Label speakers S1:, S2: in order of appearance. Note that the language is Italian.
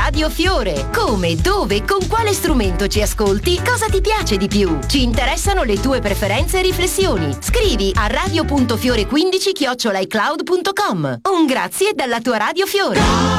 S1: Radio Fiore. Come, dove, con quale strumento ci ascolti, cosa ti piace di più? Ci interessano le tue preferenze e riflessioni. Scrivi a radio.fiore15@icloud.com. Un grazie dalla tua Radio Fiore.